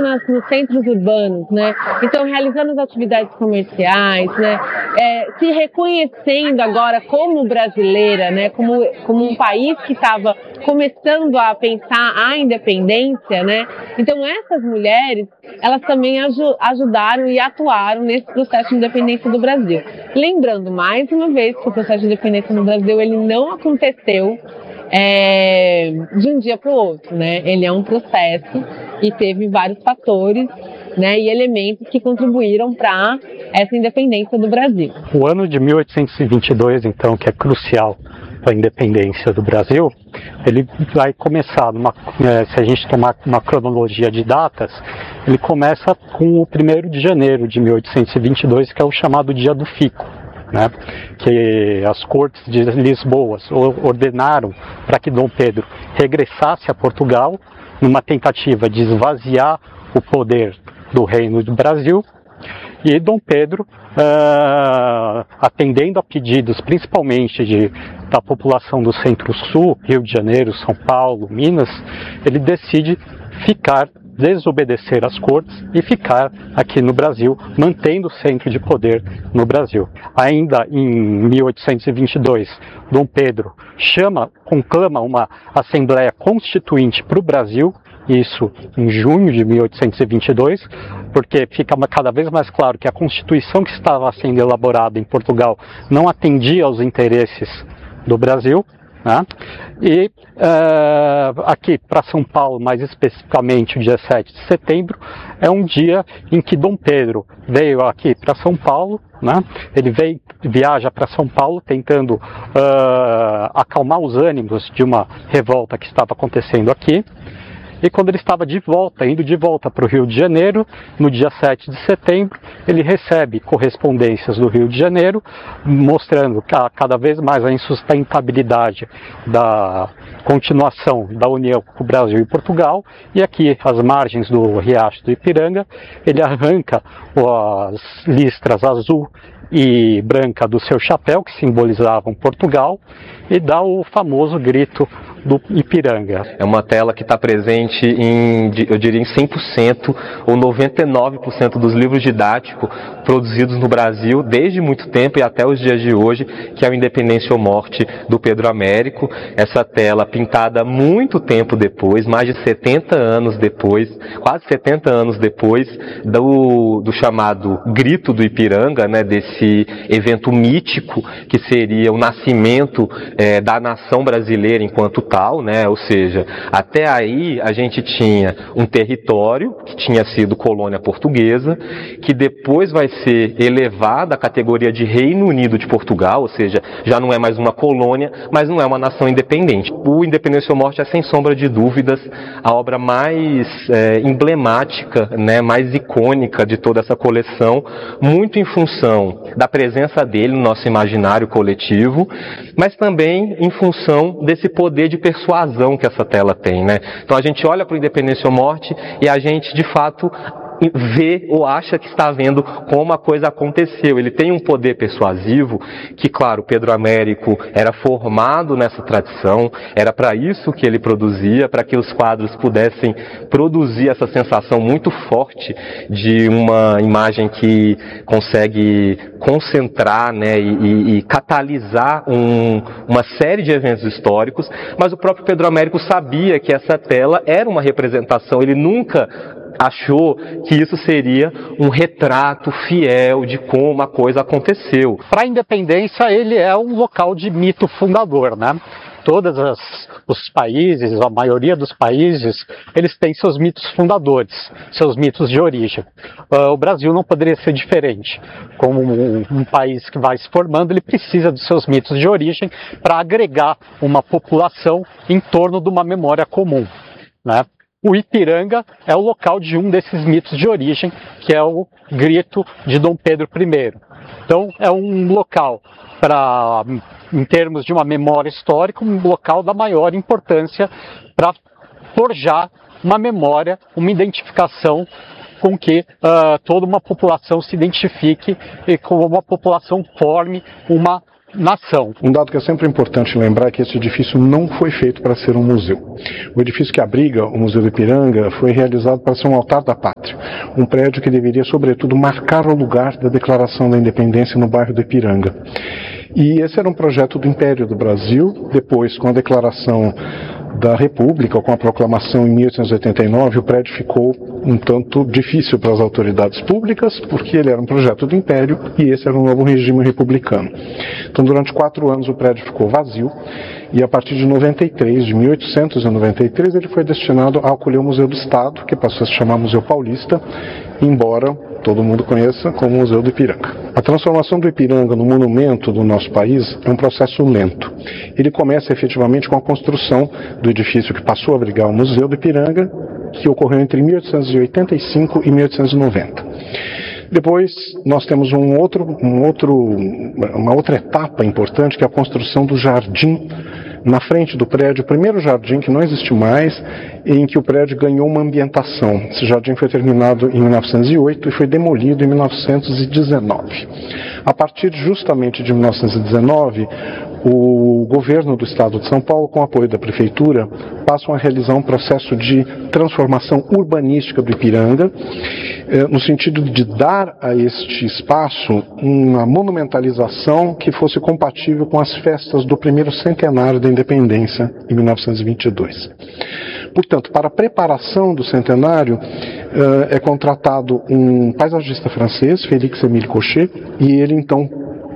nos centros urbanos, né? Então, realizando as atividades comerciais, né? Se reconhecendo agora como brasileira, né? Como um país que estava começando a pensar a independência, né? Então, essas mulheres, elas também ajudaram e atuaram nesse processo de independência do Brasil. Lembrando, mais uma vez, que o processo de independência no Brasil, ele não aconteceu de um dia para o outro, né? Ele é um processo e teve vários fatores, né, e elementos que contribuíram para essa independência do Brasil. O ano de 1822, então, que é crucial para a independência do Brasil, ele vai começar, se a gente tomar uma cronologia de datas, ele começa com o 1º de janeiro de 1822, que é o chamado Dia do Fico, né? Que as cortes de Lisboa ordenaram para que Dom Pedro regressasse a Portugal, numa tentativa de esvaziar o poder do Reino do Brasil, e Dom Pedro, atendendo a pedidos principalmente da população do Centro-Sul, Rio de Janeiro, São Paulo, Minas, ele decide desobedecer às cortes e ficar aqui no Brasil, mantendo o centro de poder no Brasil. Ainda em 1822, Dom Pedro conclama uma Assembleia Constituinte para o Brasil, isso em junho de 1822, porque fica cada vez mais claro que a Constituição que estava sendo elaborada em Portugal não atendia aos interesses do Brasil, né? E aqui para São Paulo, mais especificamente o dia 7 de setembro, é um dia em que Dom Pedro veio aqui para São Paulo, né? Ele viaja para São Paulo tentando acalmar os ânimos de uma revolta que estava acontecendo aqui. E quando ele estava indo de volta para o Rio de Janeiro, no dia 7 de setembro, ele recebe correspondências do Rio de Janeiro, mostrando cada vez mais a insustentabilidade da continuação da união com o Brasil e Portugal. E aqui, às margens do Riacho do Ipiranga, ele arranca as listras azul e branca do seu chapéu, que simbolizavam Portugal, e dá o famoso grito do Ipiranga. É uma tela que está presente eu diria em 100% ou 99% dos livros didáticos produzidos no Brasil desde muito tempo e até os dias de hoje, que é o Independência ou Morte do Pedro Américo. Essa tela pintada muito tempo depois, mais de 70 anos depois, quase 70 anos depois do chamado Grito do Ipiranga, né, desse evento mítico que seria o nascimento da nação brasileira enquanto tal, né? Ou seja, até aí a gente tinha um território que tinha sido colônia portuguesa, que depois vai ser elevado à categoria de Reino Unido de Portugal, ou seja, já não é mais uma colônia, mas não é uma nação independente. O Independência ou Morte é, sem sombra de dúvidas, a obra mais emblemática, né, mais icônica de toda essa coleção, muito em função da presença dele no nosso imaginário coletivo, mas também em função desse poder de persuasão que essa tela tem, né? Então a gente olha para o Independência ou Morte e a gente, de fato, vê ou acha que está vendo como a coisa aconteceu. Ele tem um poder persuasivo que, claro, Pedro Américo era formado nessa tradição, era para isso que ele produzia, para que os quadros pudessem produzir essa sensação muito forte de uma imagem que consegue concentrar, né, e catalisar uma série de eventos históricos, mas o próprio Pedro Américo sabia que essa tela era uma representação, ele nunca achou que isso seria um retrato fiel de como a coisa aconteceu. Para a independência, ele é um local de mito fundador, né? Todos os países, a maioria dos países, eles têm seus mitos fundadores, seus mitos de origem. O Brasil não poderia ser diferente. Como um país que vai se formando, ele precisa dos seus mitos de origem para agregar uma população em torno de uma memória comum, né? O Ipiranga é o local de um desses mitos de origem, que é o grito de Dom Pedro I. Então, é um local, em termos de uma memória histórica, um local da maior importância para forjar uma memória, uma identificação com que toda uma população se identifique e com uma população forme uma nação. Um dado que é sempre importante lembrar é que esse edifício não foi feito para ser um museu. O edifício que abriga o Museu do Ipiranga foi realizado para ser um altar da pátria, um prédio que deveria, sobretudo, marcar o lugar da Declaração da Independência no bairro do Ipiranga. E esse era um projeto do Império do Brasil. Depois, com a Declaração da República, com a proclamação em 1889, o prédio ficou um tanto difícil para as autoridades públicas, porque ele era um projeto do Império e esse era um novo regime republicano. Então, durante 4 anos, o prédio ficou vazio e a partir de 1893, ele foi destinado a acolher o Museu do Estado, que passou a se chamar Museu Paulista, embora todo mundo conheça como Museu do Ipiranga. A transformação do Ipiranga no monumento do nosso país é um processo lento. Ele começa efetivamente com a construção do edifício que passou a abrigar o Museu do Ipiranga, que ocorreu entre 1885 e 1890. Depois, nós temos uma outra etapa importante, que é a construção do jardim na frente do prédio, o primeiro jardim que não existe mais, em que o prédio ganhou uma ambientação. Esse jardim foi terminado em 1908 e foi demolido em 1919. A partir justamente de 1919, o governo do estado de São Paulo, com o apoio da prefeitura, passam a realizar um processo de transformação urbanística do Ipiranga, no sentido de dar a este espaço uma monumentalização que fosse compatível com as festas do primeiro centenário da independência, em 1922. Portanto, para a preparação do centenário, é contratado um paisagista francês, Félix-Émile Cochet, e ele então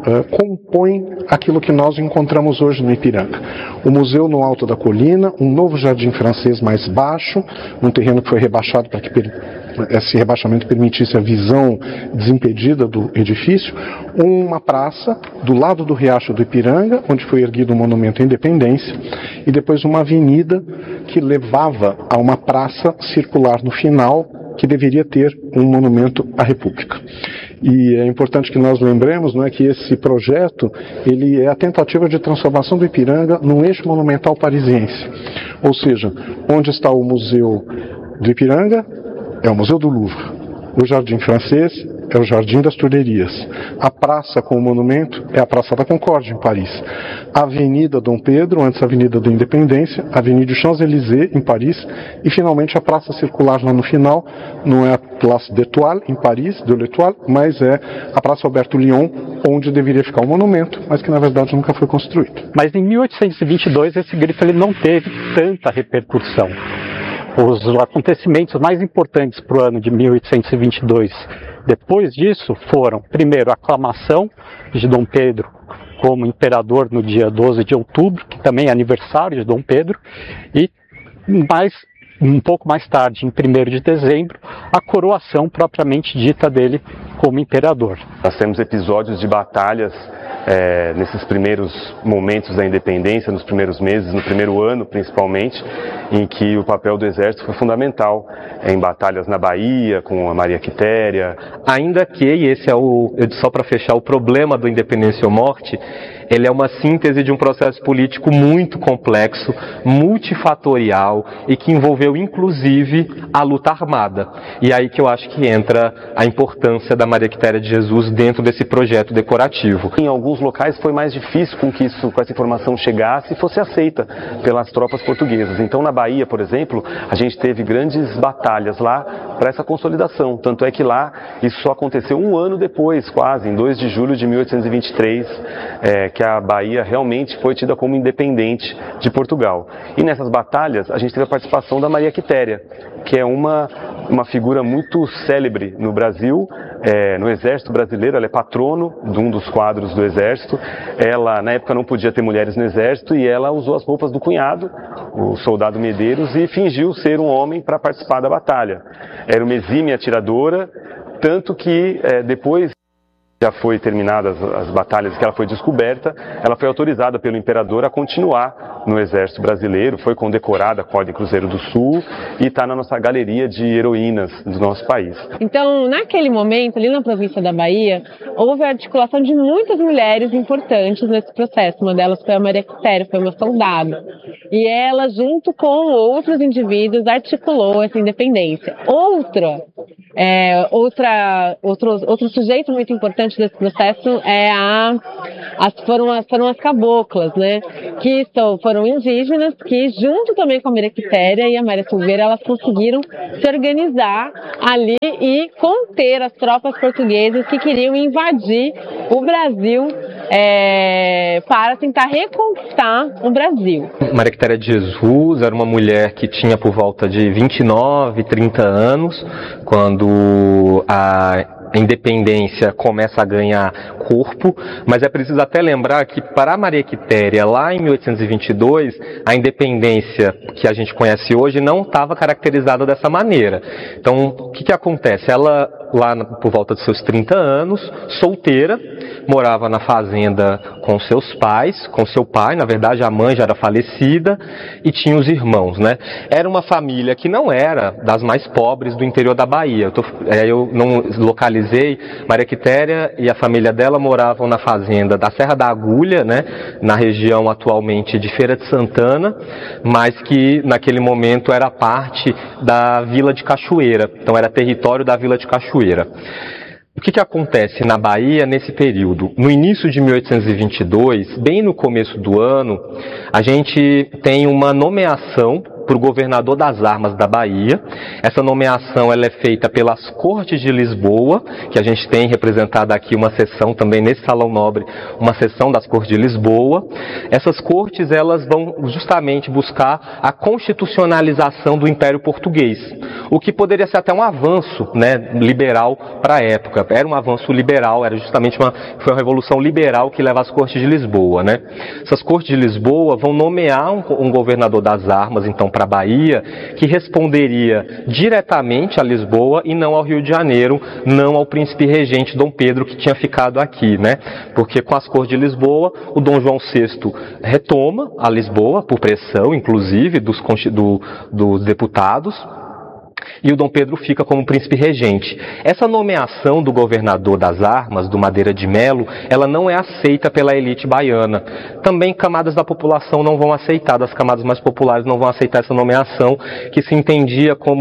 compõe aquilo que nós encontramos hoje no Ipiranga. O museu no alto da colina, um novo jardim francês mais baixo, um terreno que foi rebaixado para que esse rebaixamento permitisse a visão desimpedida do edifício, uma praça do lado do Riacho do Ipiranga, onde foi erguido o monumento à Independência, e depois uma avenida que levava a uma praça circular no final, que deveria ter um monumento à República. E é importante que nós lembremos, não é, que esse projeto ele é a tentativa de transformação do Ipiranga num eixo monumental parisiense. Ou seja, onde está o Museu do Ipiranga é o Museu do Louvre. O Jardim Francês é o Jardim das Tulherias. A praça com o monumento é a Praça da Concórdia, em Paris. A Avenida Dom Pedro, antes a Avenida da Independência, a Avenida Champs-Élysées, em Paris, e finalmente a Praça Circular lá no final, não é a Place d'Étoile, em Paris, de l'Étoile, mas é a Praça Alberto Lyon, onde deveria ficar o monumento, mas que na verdade nunca foi construído. Mas em 1822 esse grifo ele não teve tanta repercussão. Os acontecimentos mais importantes para o ano de 1822, depois disso, foram, primeiro, a aclamação de Dom Pedro como imperador no dia 12 de outubro, que também é aniversário de Dom Pedro, e um pouco mais tarde, em 1º de dezembro, a coroação propriamente dita dele como imperador. Nós temos episódios de batalhas nesses primeiros momentos da independência, nos primeiros meses, no primeiro ano principalmente, em que o papel do exército foi fundamental em batalhas na Bahia, com a Maria Quitéria. Ainda que, e esse é só para fechar, o problema do Independência ou Morte, ele é uma síntese de um processo político muito complexo, multifatorial e que envolveu inclusive a luta armada. E aí que eu acho que entra a importância da Maria Quitéria de Jesus dentro desse projeto decorativo. Em alguns locais foi mais difícil com que essa informação chegasse e fosse aceita pelas tropas portuguesas. Então na Bahia, por exemplo, a gente teve grandes batalhas lá para essa consolidação. Tanto é que lá isso só aconteceu um ano depois, quase, em 2 de julho de 1823, que a Bahia realmente foi tida como independente de Portugal. E nessas batalhas a gente teve a participação da Maria Quitéria, que é uma figura muito célebre no Brasil, no Exército Brasileiro. Ela é patrono de um dos quadros do Exército. Ela, na época, não podia ter mulheres no Exército e ela usou as roupas do cunhado, o soldado Medeiros, e fingiu ser um homem para participar da batalha. Era uma exímia atiradora, tanto que depois já foi terminadas as batalhas, que ela foi descoberta, ela foi autorizada pelo imperador a continuar no Exército Brasileiro, foi condecorada com a Ordem Cruzeiro do Sul e está na nossa galeria de heroínas do nosso país. Então, naquele momento, ali na província da Bahia, houve a articulação de muitas mulheres importantes nesse processo. Uma delas foi a Maria Quitéria, foi uma soldada. E ela, junto com outros indivíduos, articulou essa independência. Outra Outro sujeito muito importante desse processo foram as caboclas, né? Que foram indígenas que, junto também com a Maria Quitéria e a Maria Silveira, elas conseguiram se organizar ali e conter as tropas portuguesas que queriam invadir o Brasil para tentar reconquistar o Brasil. Maria Quitéria de Jesus era uma mulher que tinha por volta de 29, 30 anos, quando a independência começa a ganhar corpo, mas é preciso até lembrar que para a Maria Quitéria, lá em 1822, a independência que a gente conhece hoje não estava caracterizada dessa maneira. Então, o que acontece? Ela, lá por volta de seus 30 anos, solteira, morava na fazenda com seus pais, com seu pai, na verdade a mãe já era falecida, e tinha os irmãos, né? Era uma família que não era das mais pobres do interior da Bahia. Eu não localizei. Maria Quitéria e a família dela moravam na fazenda da Serra da Agulha, né, na região atualmente de Feira de Santana, mas que naquele momento era parte da Vila de Cachoeira, então era território da Vila de Cachoeira. O que acontece na Bahia nesse período? No início de 1822, bem no começo do ano, a gente tem uma nomeação para o governador das armas da Bahia. Essa nomeação ela é feita pelas Cortes de Lisboa, que a gente tem representada aqui uma sessão também nesse Salão Nobre, uma sessão das Cortes de Lisboa. Essas cortes elas vão justamente buscar a constitucionalização do Império Português, o que poderia ser até um avanço, né, liberal para a época. Era um avanço liberal, era justamente foi uma revolução liberal que leva às Cortes de Lisboa, né? Essas Cortes de Lisboa vão nomear um governador das armas, então, para a Bahia, que responderia diretamente a Lisboa e não ao Rio de Janeiro, não ao príncipe regente Dom Pedro, que tinha ficado aqui, né? Porque com as Cortes de Lisboa, o Dom João VI retoma a Lisboa, por pressão, inclusive, dos deputados, e o Dom Pedro fica como príncipe regente. Essa nomeação do governador das armas, do Madeira de Melo, ela não é aceita pela elite baiana. Também camadas da população não vão aceitar, das camadas mais populares não vão aceitar essa nomeação, que se entendia como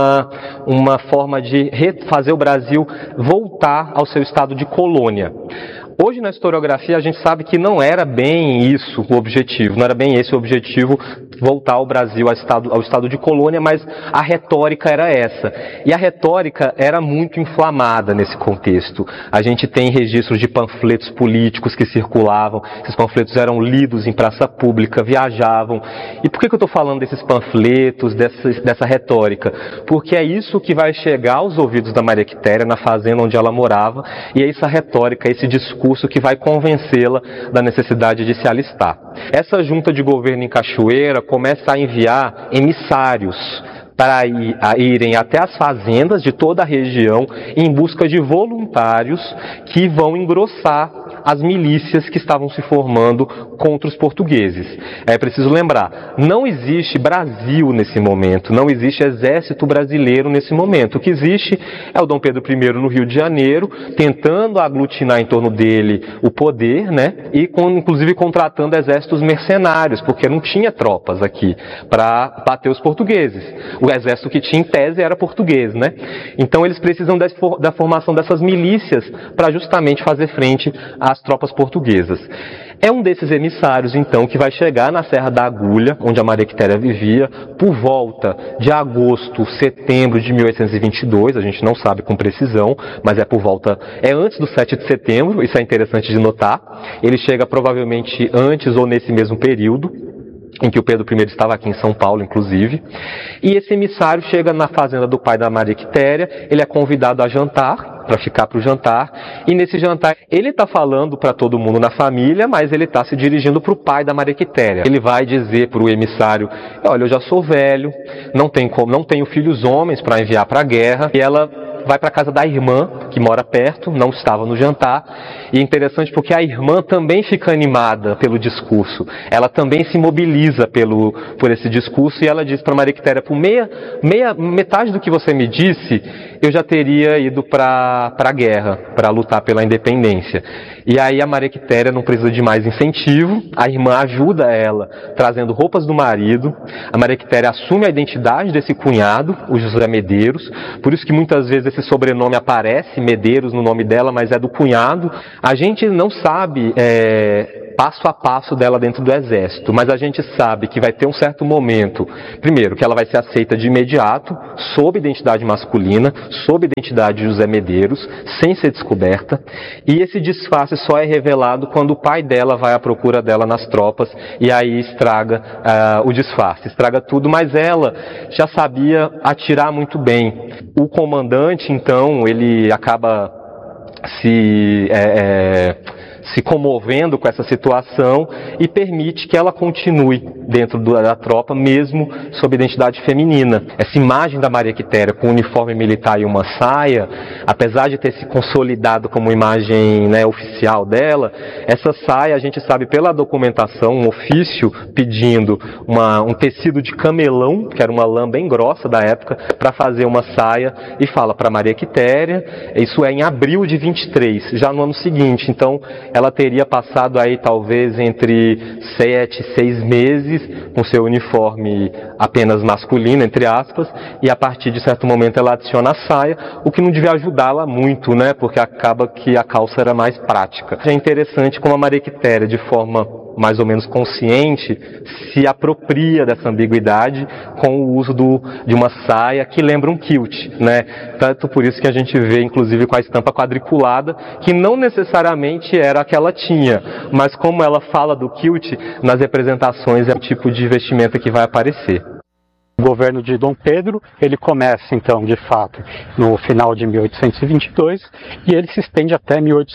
uma forma de fazer o Brasil voltar ao seu estado de colônia. Hoje na historiografia a gente sabe que não era bem isso o objetivo, não era bem esse o objetivo, voltar o Brasil ao estado de colônia, mas a retórica era essa. E a retórica era muito inflamada nesse contexto. A gente tem registros de panfletos políticos que circulavam, esses panfletos eram lidos em praça pública, viajavam. E por que eu estou falando desses panfletos, dessa retórica? Porque é isso que vai chegar aos ouvidos da Maria Quitéria, na fazenda onde ela morava, e é essa retórica, esse discurso que vai convencê-la da necessidade de se alistar. Essa junta de governo em Cachoeira começa a enviar emissários para irem até as fazendas de toda a região em busca de voluntários que vão engrossar as milícias que estavam se formando contra os portugueses. É preciso lembrar, não existe Brasil nesse momento, não existe exército brasileiro nesse momento. O que existe é o Dom Pedro I no Rio de Janeiro, tentando aglutinar em torno dele o poder, né? E inclusive contratando exércitos mercenários, porque não tinha tropas aqui para bater os portugueses. O exército que tinha em tese era português, né? Então eles precisam da formação dessas milícias para justamente fazer frente às tropas portuguesas. É um desses emissários, então, que vai chegar na Serra da Agulha, onde a Maria Quitéria vivia, por volta de agosto, setembro de 1822, a gente não sabe com precisão, mas é antes do 7 de setembro, isso é interessante de notar. Ele chega provavelmente antes ou nesse mesmo período, em que o Pedro I estava aqui em São Paulo, inclusive. E esse emissário chega na fazenda do pai da Maria Quitéria, ele é convidado a jantar, para ficar para o jantar, e nesse jantar ele está falando para todo mundo na família, mas ele está se dirigindo para o pai da Maria Quitéria. Ele vai dizer para o emissário: olha, eu já sou velho, não tenho filhos homens para enviar para a guerra, e ela vai para a casa da irmã, que mora perto, não estava no jantar, e é interessante porque a irmã também fica animada pelo discurso, ela também se mobiliza por esse discurso, e ela diz para Maria Quitéria: por metade do que você me disse, eu já teria ido para a guerra, para lutar pela independência. E aí a Maria Quitéria não precisa de mais incentivo, a irmã ajuda ela, trazendo roupas do marido. A Maria Quitéria assume a identidade desse cunhado, o José Medeiros, por isso que muitas vezes esse sobrenome aparece, Medeiros, no nome dela, mas é do cunhado. A gente não sabe passo a passo dela dentro do exército, mas a gente sabe que vai ter um certo momento, primeiro, que ela vai ser aceita de imediato, sob identidade masculina, sob identidade de José Medeiros, sem ser descoberta, e esse disfarce só é revelado quando o pai dela vai à procura dela nas tropas, e aí estraga o disfarce, estraga tudo, mas ela já sabia atirar muito bem. O comandante, então, ele acaba se comovendo com essa situação e permite que ela continue dentro da tropa, mesmo sob identidade feminina. Essa imagem da Maria Quitéria com uniforme militar e uma saia, apesar de ter se consolidado como imagem, né, oficial dela, essa saia a gente sabe pela documentação, um ofício pedindo um tecido de camelão, que era uma lã bem grossa da época, para fazer uma saia, e fala para Maria Quitéria. Isso é em abril de 23, já no ano seguinte. Então ela teria passado aí talvez entre 7 e 6 meses com seu uniforme apenas masculino, entre aspas, e a partir de certo momento ela adiciona a saia, o que não devia ajudá-la muito, né, porque acaba que a calça era mais prática. É interessante como a Maria Quitéria, de forma mais ou menos consciente, se apropria dessa ambiguidade com o uso de uma saia que lembra um kilt, né? Tanto por isso que a gente vê, inclusive, com a estampa quadriculada, que não necessariamente era a que ela tinha, mas como ela fala do kilt, nas representações é o tipo de vestimenta que vai aparecer. O governo de Dom Pedro, ele começa então, de fato, no final de 1822 e ele se estende até 1800